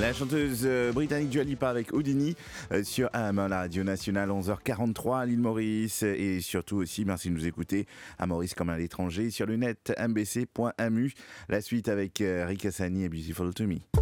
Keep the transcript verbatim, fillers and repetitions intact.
La chanteuse euh, britannique Dua Lipa avec Houdini euh, sur A M, la radio nationale, onze heures quarante-trois à l'île Maurice. Et surtout aussi, merci de nous écouter à Maurice comme à l'étranger sur le net m b c point m u. La suite avec euh, Rick Hassani et Beautiful to Me.